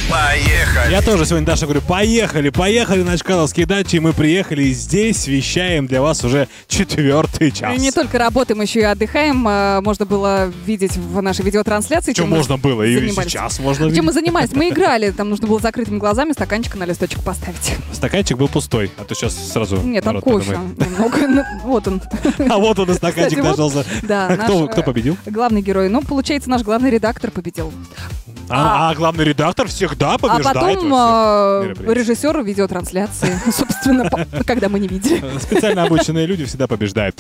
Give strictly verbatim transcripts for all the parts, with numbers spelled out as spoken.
Поехали. Я тоже сегодня, Даша, говорю, поехали, поехали на Чкаловские дачи. Мы приехали и здесь вещаем для вас уже четвертый час. И не только работаем, еще и отдыхаем. Можно было видеть в нашей видеотрансляции. Что можно было, и занимались. сейчас можно видеть. Чем мы занимались? Мы играли, там нужно было закрытыми глазами стаканчик на листочек поставить. Стаканчик был пустой, а то сейчас сразу... Нет, там народ кофе. подумает. Много, ну, вот он. А вот он и стаканчик Кстати, вот, нашелся. Да, А кто, наш, кто победил? Главный герой. Ну, получается, наш главный редактор победил. А, а главный редактор всегда А побеждает. потом во всех э, мероприятиях. режиссер видеотрансляции, собственно, по- когда мы не видели. Специально обученные люди всегда побеждают.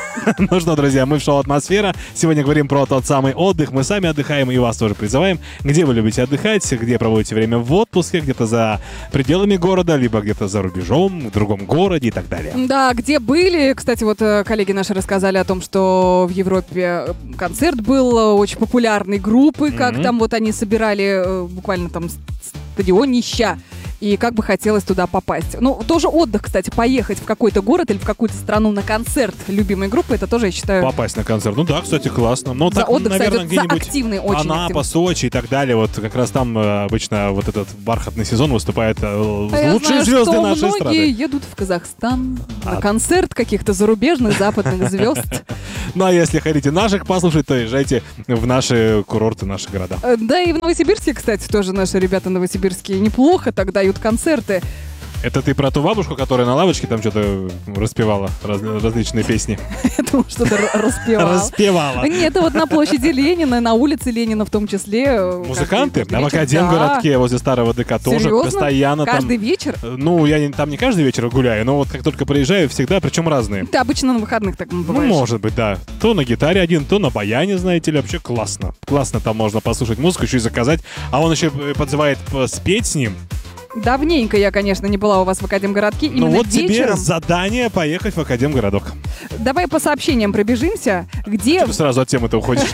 Ну что, друзья, мы в шоу «Атмосфера». Сегодня говорим про тот самый отдых. Мы сами отдыхаем и вас тоже призываем. Где вы любите отдыхать, где проводите время в отпуске, где-то за пределами города, либо где-то за рубежом, в другом городе и так далее. Да, где были. Кстати, вот э, коллеги наши рассказали о том, что в Европе э, концерт был э, очень популярной группы, как Мгм. там вот они собирали э, буквально там с- стадионища. И как бы хотелось туда попасть. Ну, тоже отдых, кстати, поехать в какой-то город или в какую-то страну на концерт любимой группы, это тоже, я считаю, Попасть на концерт. Ну да, кстати, классно. Но за так, отдых, наверное, кстати, за где-нибудь активный, очень Анапа, активный. Сочи и так далее. Вот как раз там э, обычно вот этот бархатный сезон выступает э, А я лучшие знаю, звезды что нашей многие страны. едут в Казахстан А. на концерт каких-то зарубежных западных звезд. Ну а если хотите наших послушать, то езжайте в наши курорты, наши города. Э, Да и в Новосибирске, кстати, тоже наши ребята новосибирские неплохо так дают концерты. Это ты про ту бабушку, которая на лавочке там что-то распевала раз- различные песни? Я думаю, что-то р- распевал. Распевала. Нет, это вот на площади Ленина, на улице Ленина в том числе. э, Музыканты? каждый Да, в вечер. Академгородке возле старого ДК тоже Серьезно? постоянно там. Каждый вечер? Э, Ну, я не- там не каждый вечер гуляю, но вот как только приезжаю, всегда, причем разные. Ты обычно на выходных так Ну, бываешь. может быть, да. То на гитаре один, то на баяне, знаете ли. Вообще классно. Классно там можно послушать музыку, еще и заказать. А он еще и подзывает э, спеть с ним. Давненько я, конечно, не была у вас в Академгородке. Ну Именно вот тебе вечером. задание поехать в Академгородок. Давай по сообщениям пробежимся. Где, Ты сразу от темы-то уходишь.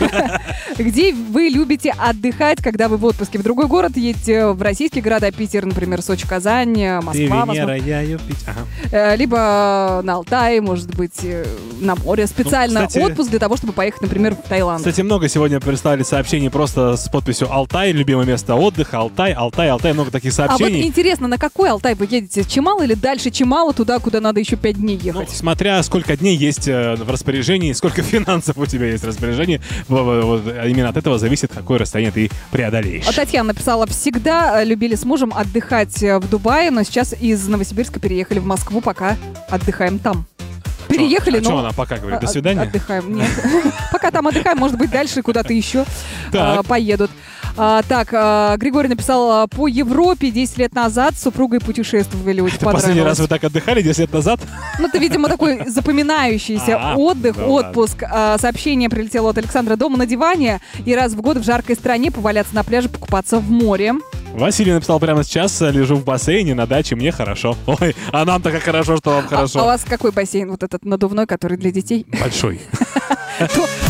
где вы любите отдыхать, когда вы в отпуске? В другой город едете, в российские города, Питер, например, Сочи, Казань, Ты Москва, Венера, возможно. я Юпитер. Ага. Э, либо на Алтай, может быть, э, на море. Специально Ну, кстати- отпуск для того, чтобы поехать, например, в Таиланд. Кстати, много сегодня прислали сообщений просто с подписью «Алтай», любимое место отдыха, Алтай, Алтай, Алтай. Много таких А вот сообщений. интересно, на какой Алтай вы едете? Чимал или дальше Чимала, туда, куда надо еще пять дней Ну, ехать? смотря сколько дней есть э, в распоряжении, сколько финансов у тебя есть в распоряжении, в- в- вот именно от этого зависит, какое расстояние ты преодолеешь. А Татьяна написала, всегда э, любили с мужем отдыхать э, в Дубае, но сейчас из Новосибирска переехали в Москву, пока отдыхаем там. Переехали, а но... что она пока говорит? До от- свидания? Отдыхаем, нет. Пока там отдыхаем, может быть, дальше куда-то еще Так. а, поедут. А, Так, а, Григорий написал, а, по Европе десять лет назад с супругой путешествовали, очень Последний раз понравилось. вы так отдыхали десять лет назад? Ну, это, видимо, такой запоминающийся А, отдых, ну ладно. отпуск. А, Сообщение прилетело от Александра: дома на диване и раз в год в жаркой стране поваляться на пляже, покупаться в море. Василий написал прямо сейчас, лежу в бассейне на даче, мне хорошо. Ой, а нам-то как хорошо, что вам А, а у хорошо. вас какой бассейн? Вот этот надувной, который для детей? Большой. То-